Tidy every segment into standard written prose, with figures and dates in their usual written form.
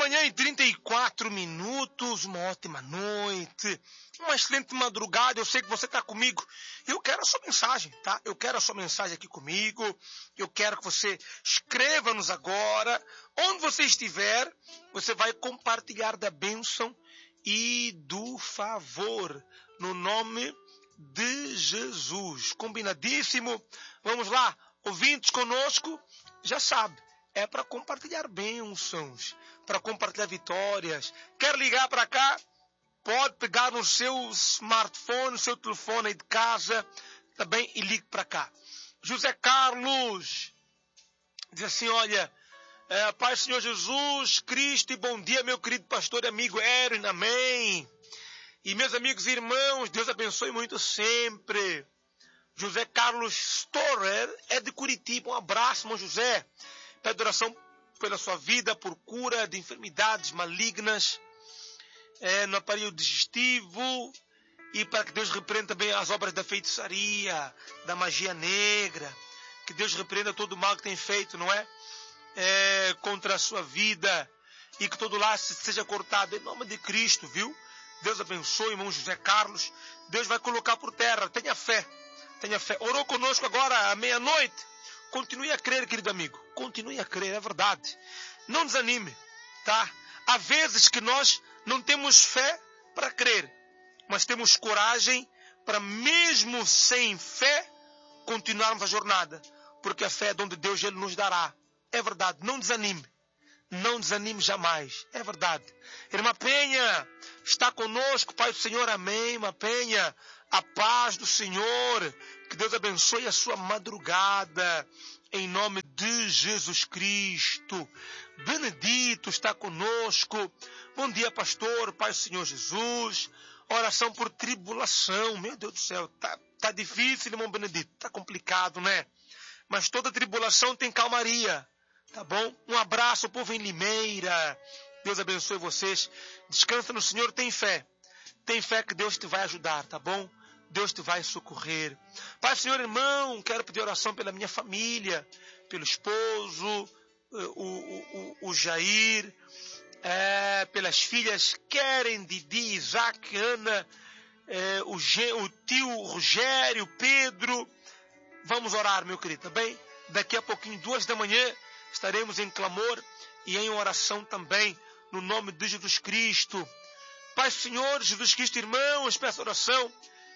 8h34, uma ótima noite, uma excelente madrugada. Eu sei que você está comigo. Eu quero a sua mensagem, tá? Eu quero a sua mensagem aqui comigo. Eu quero que você escreva-nos agora. Onde você estiver, você vai compartilhar da bênção e do favor, no nome de Jesus. Combinadíssimo? Vamos lá, ouvintes conosco, já sabe. É para compartilhar bênçãos, para compartilhar vitórias. Quer ligar para cá? Pode pegar no seu smartphone, no seu telefone aí de casa, também, e ligue para cá. José Carlos diz assim, olha, Pai Senhor Jesus Cristo, e bom dia, meu querido pastor e amigo Erin, amém. E meus amigos e irmãos, Deus abençoe muito sempre. José Carlos Storer é de Curitiba, um abraço, irmão José. Pede oração pela sua vida, por cura de enfermidades malignas no aparelho digestivo, e para que Deus repreenda também as obras da feitiçaria, da magia negra, que Deus repreenda todo o mal que tem feito, não é? Contra a sua vida, e que todo laço seja cortado em nome de Cristo, viu? Deus abençoe, irmão José Carlos. Deus vai colocar por terra, tenha fé, tenha fé. Orou conosco agora à meia-noite. Continue a crer, querido amigo. Continue a crer, é verdade. Não desanime, tá? Há vezes que nós não temos fé para crer, mas temos coragem para, mesmo sem fé, continuarmos a jornada. Porque a fé é dom de Deus, Ele nos dará. É verdade, não desanime. Não desanime jamais, é verdade. Irmã Penha está conosco, Pai do Senhor, amém. Irmã Penha, a paz do Senhor, que Deus abençoe a sua madrugada, em nome de Jesus Cristo. Benedito está conosco. Bom dia, pastor, Pai do Senhor Jesus. Oração por tribulação, meu Deus do céu, tá difícil, irmão Benedito, tá complicado, né? Mas toda tribulação tem calmaria. Tá bom? Um abraço, povo em Limeira. Deus abençoe vocês. Descansa no Senhor, tem fé. Tem fé que Deus te vai ajudar, tá bom? Deus te vai socorrer. Pai, Senhor, irmão, quero pedir oração pela minha família, pelo esposo, o Jair, pelas filhas Keren, Didi, Isaac, Ana, o tio Rogério, Pedro. Vamos orar, meu querido, tá bem? Daqui a pouquinho, 2 da manhã, estaremos em clamor e em oração também, no nome de Jesus Cristo. Pai, Senhor, Jesus Cristo, irmãos, peço oração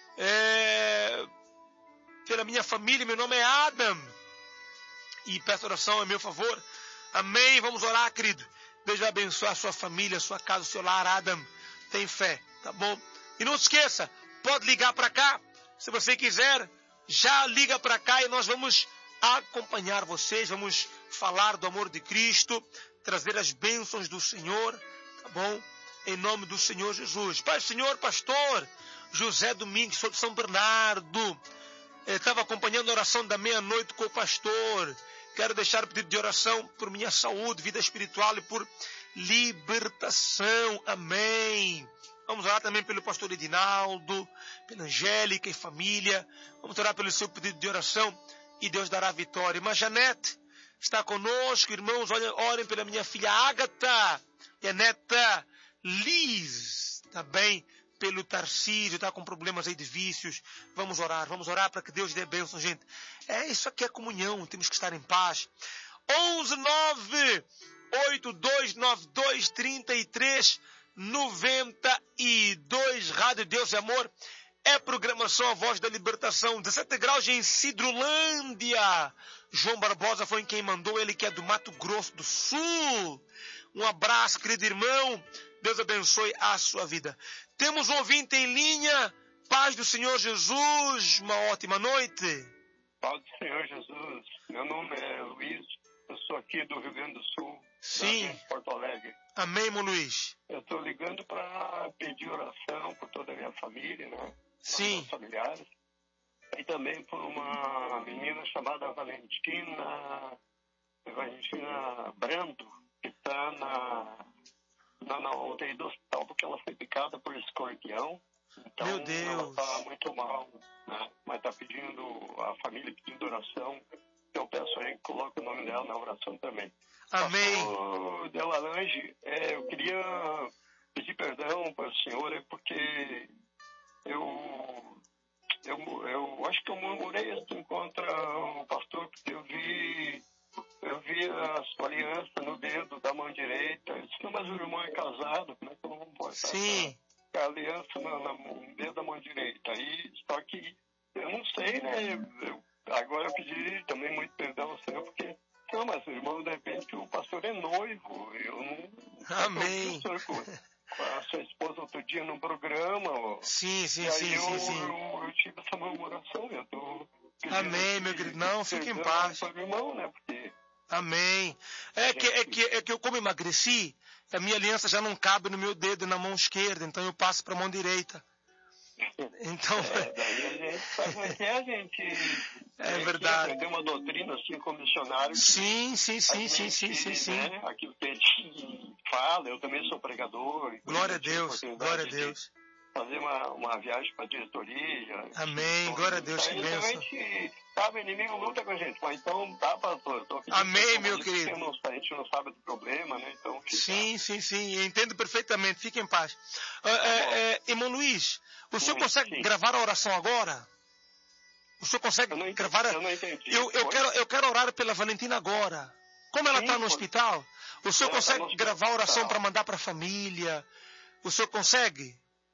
pela minha família. Meu nome é Adam e peço oração a meu favor. Amém. Vamos orar, querido. Deus vai abençoar a sua família, a sua casa, o seu lar. Adam, tem fé, tá bom? E não se esqueça, pode ligar para cá, se você quiser, já liga para cá e nós vamos acompanhar vocês, vamos falar do amor de Cristo, trazer as bênçãos do Senhor, tá bom? Em nome do Senhor Jesus. Pai, Senhor, pastor José Domingos, sou de São Bernardo. Estava acompanhando a oração da meia-noite com o pastor. Quero deixar o pedido de oração por minha saúde, vida espiritual e por libertação. Amém. Vamos orar também pelo pastor Edinaldo, pela Angélica e família. Vamos orar pelo seu pedido de oração e Deus dará vitória. Irmã Janete está conosco, irmãos, orem pela minha filha Ágata e a neta Liz, também pelo Tarcísio, está com problemas aí de vícios. Vamos orar para que Deus dê bênção, gente. Isso aqui é comunhão, temos que estar em paz. 119-8292-3392, Rádio Deus e Amor. É programação A Voz da Libertação, 17 graus em Cidrolândia. João Barbosa foi quem mandou, ele que é do Mato Grosso do Sul. Um abraço, querido irmão. Deus abençoe a sua vida. Temos um ouvinte em linha. Paz do Senhor Jesus. Uma ótima noite. Paz do Senhor Jesus. Meu nome é Luiz. Eu sou aqui do Rio Grande do Sul. Sim. Porto Alegre. Amém, irmão Luiz. Eu estou ligando para pedir oração por toda a minha família, né? Sim. Meus familiares. E também por uma menina chamada Valentina Brando, que está na UTI do hospital, porque ela foi picada por escorpião. Então, meu Deus. Ela está muito mal, né? Mas está pedindo, a família pedindo oração eu peço aí que coloque o nome dela na oração também. Amém. Pastor Delalange, eu queria pedir perdão para a senhora, porque eu acho que eu murmurei assim contra o pastor, porque eu vi a sua aliança no dedo da mão direita. Eu disse, não, mas o irmão é casado, como é que eu não vou botar a aliança no dedo da mão direita? Aí, só que eu não sei, né? Agora eu pedi também muito perdão ao senhor, porque, não, mas o irmão, de repente, o pastor é noivo. Eu não... Amém. Eu vi o senhor com a sua esposa outro dia no programa. Sim. Eu tive essa murmuração, eu tô... Amém, meu querido. Não, fique em paz. Irmão, né? Porque... Amém. É que eu, como emagreci, a minha aliança já não cabe no meu dedo na mão esquerda, então eu passo para a mão direita. Então... daí a gente sabe como é que a gente... É verdade. Aprender uma doutrina assim como missionário. Sim. Né? Aquilo que a gente fala, eu também sou pregador. Glória a Deus. Fazer uma viagem para a diretoria. Amém. Glória a Deus, que bênção. A gente, sabe, o inimigo luta com a gente, mas então tá, pastor. Amém, meu querido. A gente não sabe do problema, né? Então, sim, eu entendo perfeitamente. Fique em paz. Irmão Luiz, o senhor consegue gravar a oração agora? O senhor consegue gravar? Eu não entendi. Eu quero orar pela Valentina agora. Como ela está no hospital, o senhor consegue gravar a oração para mandar para a família? O senhor consegue?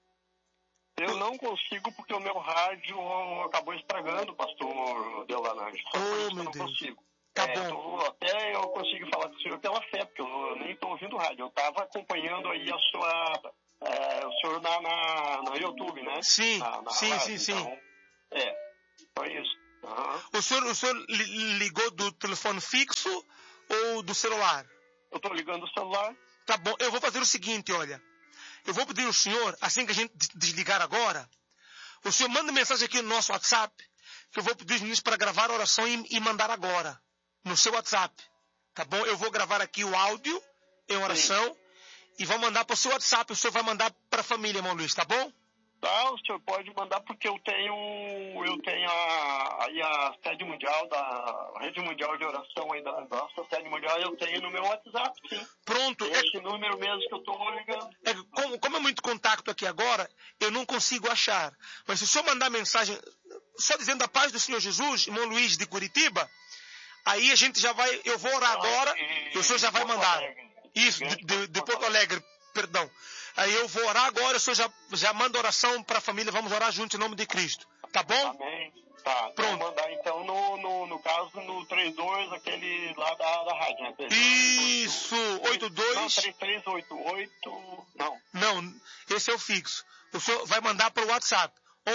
Eu não consigo porque o meu rádio acabou estragando, pastor Delanage. Meu Deus. Consigo. Tá bom. Até eu consigo falar com o senhor pela fé, porque eu nem estou ouvindo rádio. Eu estava acompanhando aí o senhor no YouTube, né? Sim. Então, foi isso. O senhor ligou do telefone fixo ou do celular? Eu estou ligando o celular. Tá bom, eu vou fazer o seguinte, olha. Eu vou pedir ao senhor, assim que a gente desligar agora, o senhor manda mensagem aqui no nosso WhatsApp, que eu vou pedir os meninos para gravar a oração e mandar agora, no seu WhatsApp. Tá bom? Eu vou gravar aqui o áudio em oração e vou mandar para o seu WhatsApp. O senhor vai mandar para a família, irmão Luiz, tá bom? Tá, o senhor pode mandar porque eu tenho a sede mundial, a rede mundial de oração aí da nossa sede mundial, eu tenho no meu WhatsApp, sim. Pronto. Esse número mesmo que eu estou ligando. Como é muito contato aqui agora, eu não consigo achar. Mas se o senhor mandar mensagem, só dizendo a paz do Senhor Jesus, irmão Luiz de Curitiba, aí a gente já vai, eu vou orar agora e o senhor já vai mandar. Isso, de Porto Alegre, perdão. Aí eu vou orar agora, o senhor já manda oração para a família, vamos orar juntos em nome de Cristo. Tá bom? Amém. Tá, pronto. Vou mandar então no caso no 32, aquele lá da rádio, né? Isso, 82... Não, 3388, não. Não, esse é o fixo. O senhor vai mandar para o WhatsApp,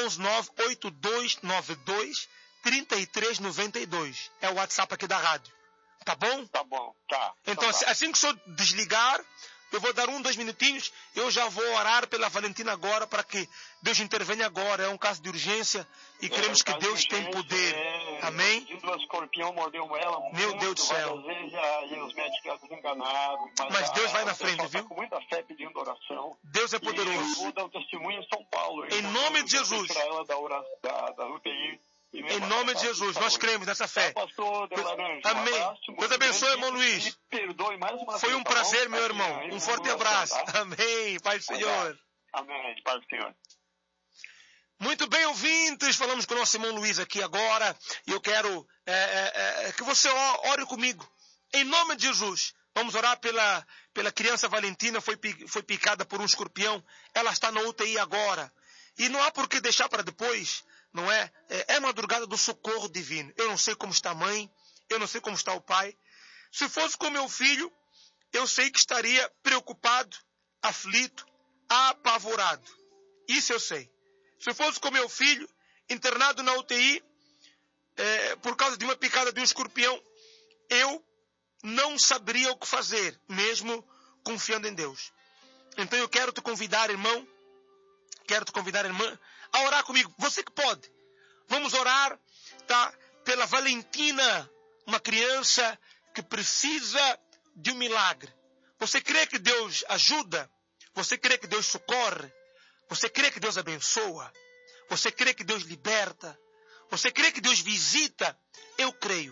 11982923392. É o WhatsApp aqui da rádio. Tá bom? Tá bom, tá. Então, assim que o senhor desligar, eu vou dar 2 minutinhos, eu já vou orar pela Valentina agora, para que Deus intervenha agora. É um caso de urgência e queremos que Deus tem poder. Amém? O escorpião mordeu ela. Meu Deus do céu. Às vezes os médicos enganados. Mas Deus vai na frente, viu? Tá com muita fé pedindo oração. Deus é poderoso. E eu vou dar o testemunho em São Paulo. Em nome de Jesus. Tirar ela da UTI. Em nome de Jesus, nós cremos nessa fé. Pastor Delaranja, amém. Deus abençoe, irmão Luiz. Me perdoe mais uma vez. Foi um prazer, meu irmão. Um forte abraço. Amém. Pai do Senhor. Amém. Pai do Senhor. Muito bem, ouvintes. Falamos com o nosso irmão Luiz aqui agora. E eu quero que você ore comigo. Em nome de Jesus. Vamos orar pela criança Valentina. Foi picada por um escorpião. Ela está na UTI agora. E não há por que deixar para depois. Não é? É madrugada do socorro divino. Eu não sei como está a mãe, eu não sei como está o pai. Se fosse com meu filho, eu sei que estaria preocupado, aflito, apavorado. Isso eu sei. Se fosse com meu filho, internado na UTI, por causa de uma picada de um escorpião, eu não saberia o que fazer, mesmo confiando em Deus. Então eu quero te convidar, irmão, irmã, a orar comigo. Você que pode. Vamos orar, tá? Pela Valentina, uma criança que precisa de um milagre. Você crê que Deus ajuda? Você crê que Deus socorre? Você crê que Deus abençoa? Você crê que Deus liberta? Você crê que Deus visita? Eu creio.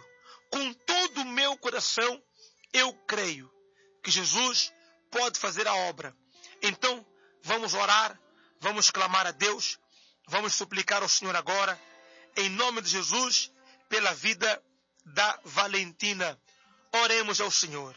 com todo o meu coração, eu creio que Jesus pode fazer a obra. Então, vamos orar, vamos clamar a Deus, vamos suplicar ao Senhor agora, em nome de Jesus, pela vida da Valentina. Oremos ao Senhor.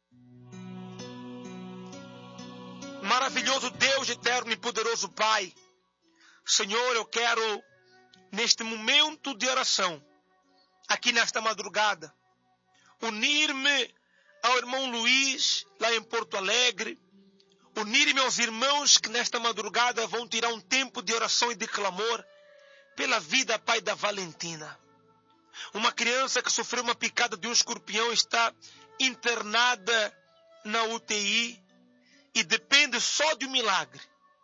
Maravilhoso Deus, eterno e poderoso Pai, Senhor, eu quero, neste momento de oração, aqui nesta madrugada, unir-me ao irmão Luiz, lá em Porto Alegre, unir-me aos irmãos que nesta madrugada vão tirar um tempo de oração e de clamor pela vida, Pai, da Valentina. Uma criança que sofreu uma picada de um escorpião está internada na UTI e depende só de um milagre.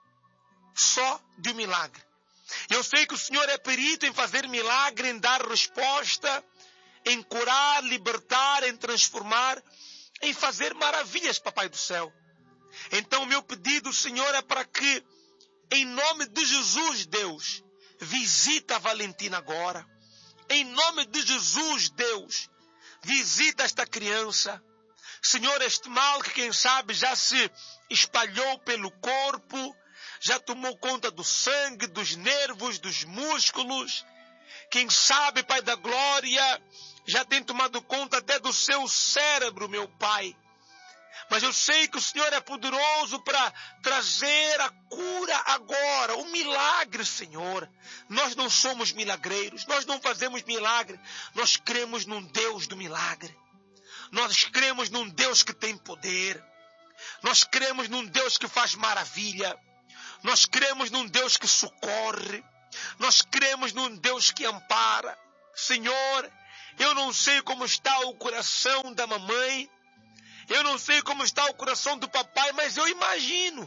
Só de um milagre. Eu sei que o Senhor é perito em fazer milagre, em dar resposta, em curar, libertar, em transformar, em fazer maravilhas, Papai do céu. Então o meu pedido, Senhor, é para que, em nome de Jesus, Deus, visita a Valentina agora. Em nome de Jesus, Deus, visita esta criança. Senhor, este mal que quem sabe já se espalhou pelo corpo, já tomou conta do sangue, dos nervos, dos músculos. Quem sabe, Pai da glória, já tem tomado conta até do seu cérebro, meu Pai. Mas eu sei que o Senhor é poderoso para trazer a cura agora, o milagre, Senhor. Nós não somos milagreiros, nós não fazemos milagre. Nós cremos num Deus do milagre. Nós cremos num Deus que tem poder. Nós cremos num Deus que faz maravilha. Nós cremos num Deus que socorre. Nós cremos num Deus que ampara. Senhor, eu não sei como está o coração da mamãe. Eu não sei como está o coração do papai, mas eu imagino,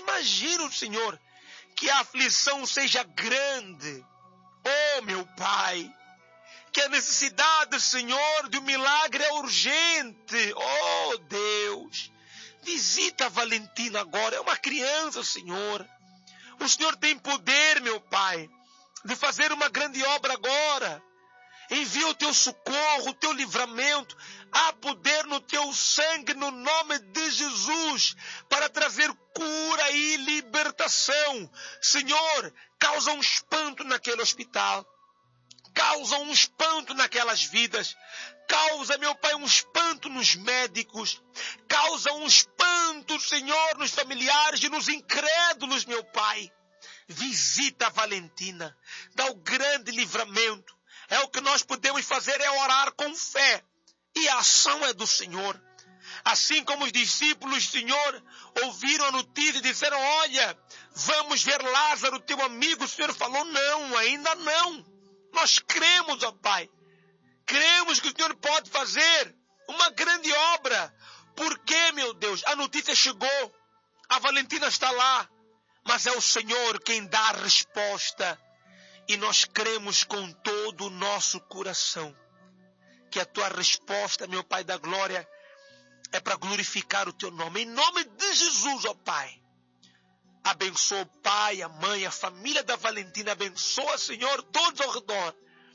Senhor, que a aflição seja grande. Oh, meu Pai, que a necessidade, Senhor, de um milagre é urgente. Oh, Deus, visita a Valentina agora, é uma criança, Senhor. O Senhor tem poder, meu Pai, de fazer uma grande obra agora. Envia o teu socorro, o teu livramento. Há poder no teu sangue, no nome de Jesus, para trazer cura e libertação. Senhor, causa um espanto naquele hospital. Causa um espanto naquelas vidas. Causa, meu Pai, um espanto nos médicos. Causa um espanto, Senhor, nos familiares e nos incrédulos, meu Pai. Visita a Valentina. Dá o grande livramento. É o que nós podemos fazer, é orar com fé. E a ação é do Senhor. Assim como os discípulos, Senhor, ouviram a notícia e disseram, olha, vamos ver Lázaro, teu amigo. O Senhor falou, não, ainda não. Nós cremos, ó Pai. Cremos que o Senhor pode fazer uma grande obra. Porque, meu Deus, a notícia chegou. A Valentina está lá. Mas é o Senhor quem dá a resposta. E nós cremos com todo o nosso coração que a tua resposta, meu Pai da glória, é para glorificar o teu nome. Em nome de Jesus, ó Pai. Abençoa o pai, a mãe, a família da Valentina. Abençoa, Senhor, todos ao redor.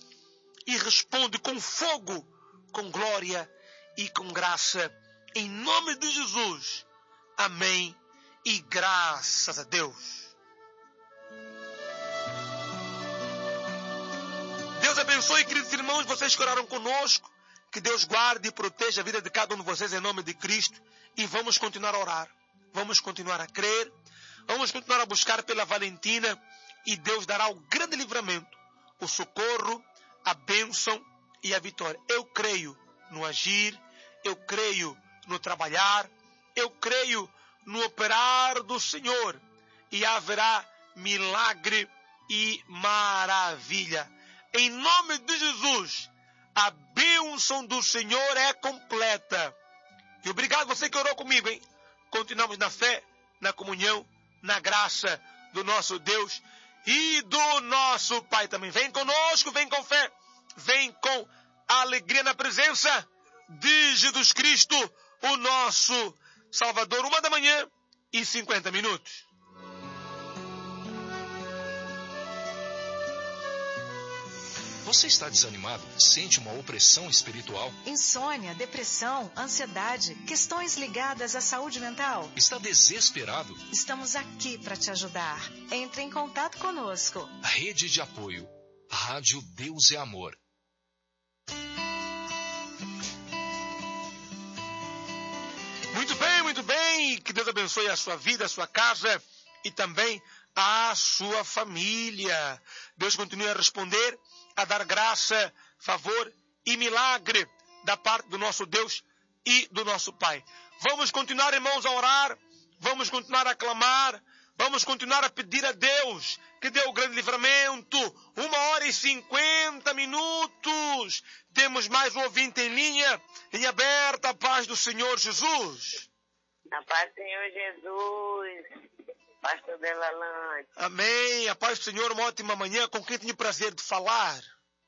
E responde com fogo, com glória e com graça. Em nome de Jesus. Amém. E graças a Deus. Deus abençoe, queridos irmãos, vocês que oraram conosco. Que Deus guarde e proteja a vida de cada um de vocês em nome de Cristo. E vamos continuar a orar. Vamos continuar a crer. Vamos continuar a buscar pela Valentina. E Deus dará o grande livramento, o socorro, a bênção e a vitória. Eu creio no agir. Eu creio no trabalhar. Eu creio no operar do Senhor. E haverá milagre e maravilha. Em nome de Jesus, a bênção do Senhor é completa. E obrigado você que orou comigo, hein? Continuamos na fé, na comunhão, na graça do nosso Deus e do nosso Pai também. Vem conosco, vem com fé, vem com alegria na presença de Jesus Cristo, o nosso Salvador. 1h50. Você está desanimado? Sente uma opressão espiritual? Insônia, depressão, ansiedade, questões ligadas à saúde mental? Está desesperado? Estamos aqui para te ajudar. Entre em contato conosco. Rede de apoio. Rádio Deus é Amor. Muito bem. Que Deus abençoe a sua vida, a sua casa e também a sua família. Deus continue a responder, a dar graça, favor e milagre da parte do nosso Deus e do nosso Pai. Vamos continuar, irmãos, a orar, vamos continuar a clamar, vamos continuar a pedir a Deus que dê o grande livramento. 1h50. Temos mais um ouvinte em linha aberta. A paz do Senhor Jesus. A paz do Senhor Jesus. Pastor Delalande. Amém. A paz do Senhor, uma ótima manhã. Com quem tenho o prazer de falar?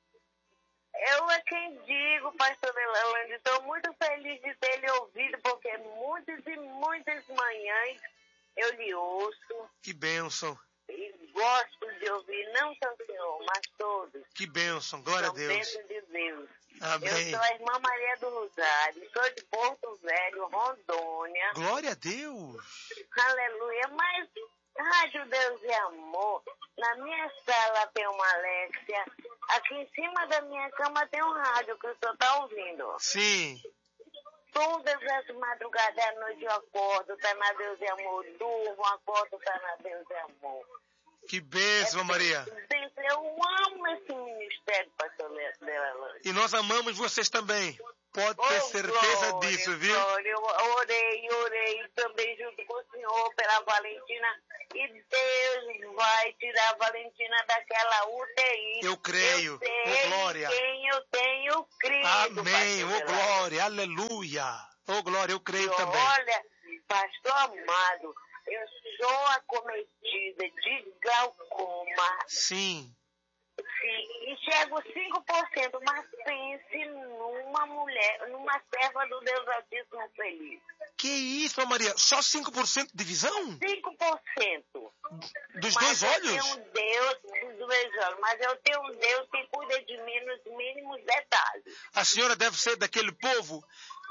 Eu é quem digo, Pastor Delalande. Estou muito feliz de ter lhe ouvido, porque muitas e muitas manhãs eu lhe ouço. Que bênção. E gosto de ouvir, não só o Senhor, mas todos. Que bênção. Glória a Deus. Bênção de Deus. Amém. Eu sou a irmã Maria do Rosário. Sou de Porto Velho, Rondônia. Glória a Deus. Aleluia. Mas Rádio Deus é Amor. Na minha sala tem uma Alexia. Aqui em cima da minha cama tem um rádio que o senhor está ouvindo. Sim. Todas as madrugadas à noite eu acordo, tá na Deus é Amor. Durmo, acordo, tá na Deus é Amor. Que bênção, Maria. Eu amo esse ministério, pastor Delalande. E nós amamos vocês também. Pode ter certeza glória, disso, viu? Glória. Eu orei também junto com o Senhor pela Valentina. E Deus vai tirar a Valentina daquela UTI. Eu creio. Eu sei Oh, glória. quem eu tenho crido. Amém. Oh, glória. Aleluia. Oh, glória. Eu creio também. Olha, pastor amado, eu sou acometida de glaucoma. Sim. Sim, enxergo 5%, mas pense numa mulher, numa serva do Deus Altíssimo feliz. Que isso, Maria? Só 5% de visão? 5%. Dos Mas dois olhos? Eu tenho um Deus dos dois olhos, mas eu tenho um Deus que cuida de mim nos mínimos detalhes. A senhora deve ser daquele povo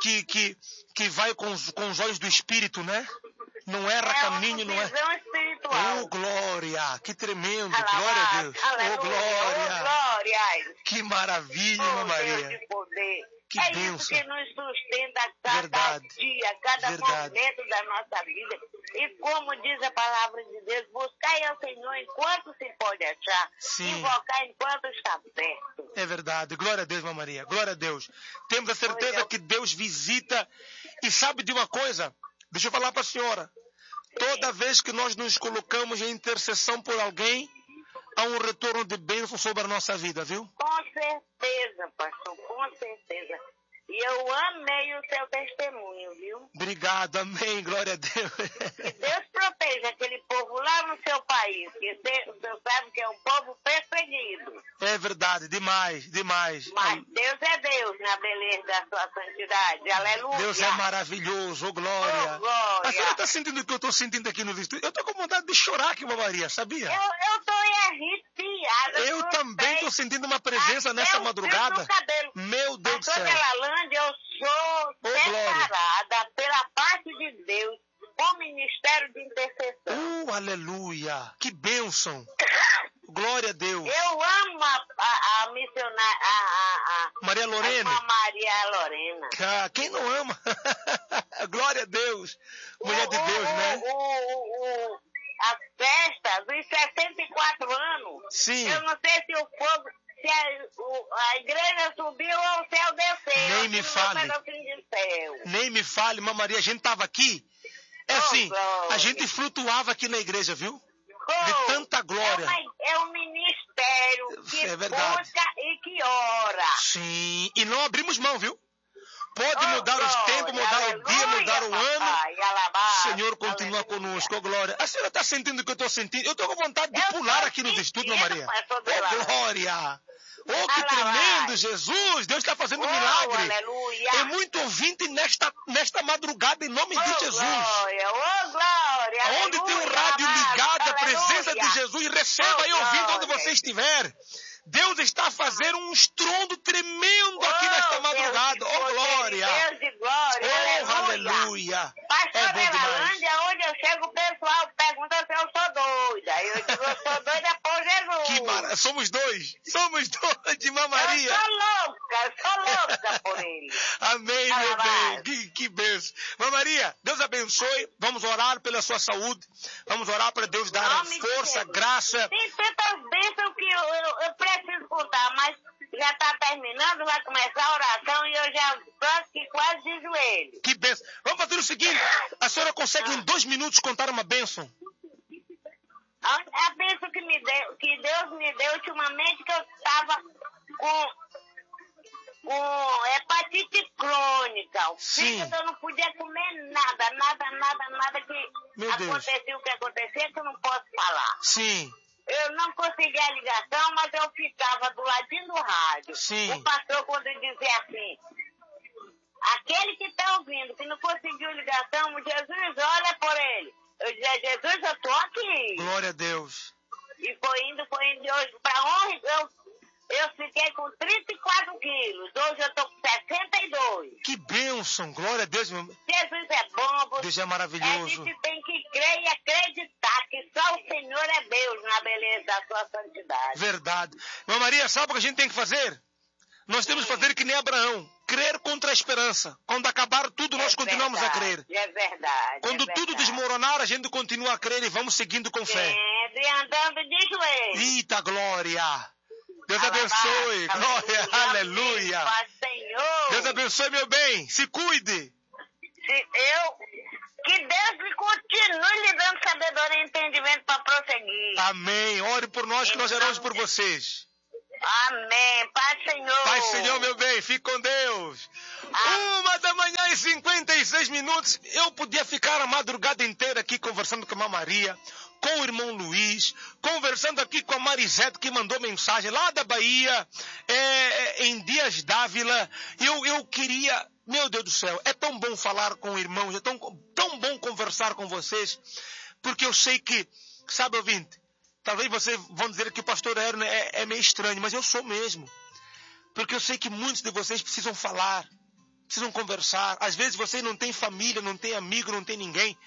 que vai com os olhos do Espírito, né? Não erra caminho, não é? Visão espiritual. Oh, glória! Que tremendo! Glória a Deus! Aleluia. Oh, glória! Oh, glória! Que maravilha, irmã Maria! Deus de poder. Que é bênção. Isso que nos sustenta cada Verdade. dia, cada Verdade. momento da nossa vida. E como diz a palavra de Deus, buscai ao Senhor enquanto se pode achar. Sim. Invocar enquanto está perto. É verdade. Glória a Deus, irmã Maria. Glória a Deus. Temos a certeza que Deus visita. E sabe de uma coisa? Deixa eu falar para a senhora. Toda vez que nós nos colocamos em intercessão por alguém, há um retorno de bênção sobre a nossa vida, viu? Com certeza, pastor, com certeza. E eu amei o seu testemunho, viu? Obrigado, amém, glória a Deus. Que Deus proteja aquele povo lá no seu país, que o senhor sabe que é um povo perseguido. É verdade, demais, demais. Mas Deus é Deus na beleza da sua santidade, aleluia. Deus é maravilhoso, oh glória. Oh, glória. A senhora está sentindo o que eu estou sentindo aqui no estúdio? Eu estou com vontade de chorar aqui, irmã Maria, sabia? Eu tô arrepiada. Eu também estou sentindo uma presença nessa madrugada. Meu Deus do céu. Delalande, eu sou separada pela parte de Deus o ministério de intercessão. Aleluia. Que bênção. Glória a Deus. Eu amo a missionária, Maria Lorena. A Maria Lorena. Quem não ama? Glória a Deus. Mulher de Deus, né? A festa dos 64 anos. Sim. Eu não sei se o fogo, se a igreja subiu ou o céu desceu. Nem me fale. Nem me fale, irmã Maria, a gente estava aqui. É assim, a gente flutuava aqui na igreja, viu? De tanta glória. É um ministério que busca e que ora. Sim, e não abrimos mão, viu? Pode mudar os tempos, mudar o dia, mudar o ano. O Senhor continua conosco, oh, glória. A senhora está sentindo o que eu estou sentindo? Eu estou com vontade de pular aqui nos estúdios, Maria. Oh, glória. Oh, que tremendo, Jesus. Deus está fazendo um milagre. Aleluia. É muito ouvinte nesta madrugada, em nome de Jesus. Glória, oh, glória. Onde tem um rádio ligado, a presença de Jesus, receba aí ouvindo onde você estiver. Deus está a fazer um estrondo tremendo aqui nesta madrugada. Oh, glória! Deus de glória, Oh, aleluia! Pastor É bom demais. Evalândia, onde eu chego, o pessoal pergunta se eu sou doida. Eu digo, eu sou doida por Jesus. Somos dois de Maria. Eu sou louca por ele. Amém, meu bem. Que bênção. Maria, Deus abençoe. Vamos orar pela sua saúde. Vamos orar para Deus dar força, graça. Tem tantas bênçãos que eu preciso contar, mas já está terminando, vai começar a oração e eu já estou aqui quase de joelho. Que bênção. Vamos fazer o seguinte, a senhora consegue em 2 minutos contar uma bênção? A bênção que Deus me deu ultimamente, que eu estava com hepatite crônica. O fígado eu não podia comer nada que acontecia o que acontecia, que eu não posso falar. Sim. Eu não conseguia a ligação, mas eu ficava do ladinho do rádio. Sim. O pastor, quando dizia assim, aquele que está ouvindo, que não conseguiu ligação, Jesus, olha por ele. Eu dizia, Jesus, eu estou aqui. Glória a Deus. E foi indo de hoje para onde eu fiquei com 34 quilos. Hoje eu estou com 62. Que bênção, glória a Deus. Jesus é bom. Deus é maravilhoso. A gente tem que crer e acreditar que só o Senhor é Deus na beleza da sua santidade. Verdade. Irmã Maria, sabe o que a gente tem que fazer? Nós temos que fazer que nem Abraão. Crer contra a esperança. Quando acabar tudo, nós continuamos a crer. É verdade. Quando tudo desmoronar, a gente continua a crer e vamos seguindo com fé. E andando de joelhos. Eita, glória! Deus abençoe. Glória, aleluia. Senhor. Deus abençoe, meu bem. Se cuide. Que Deus me continue lhe dando sabedoria e entendimento para prosseguir. Amém. Ore por nós que nós oramos por vocês. Amém. Paz, Senhor. Paz, Senhor, meu bem. Fique com Deus. 1h56. Eu podia ficar a madrugada inteira aqui conversando com a Irmã Maria, com o irmão Luiz, conversando aqui com a Marisete, que mandou mensagem lá da Bahia, em Dias d'Ávila. Eu queria... Meu Deus do céu, é tão bom falar com irmãos, é tão bom conversar com vocês, porque eu sei que, sabe, ouvinte, talvez vocês vão dizer que o pastor Erno é meio estranho, mas eu sou mesmo. Porque eu sei que muitos de vocês precisam falar, precisam conversar. Às vezes você não tem família, não tem amigo, não tem ninguém.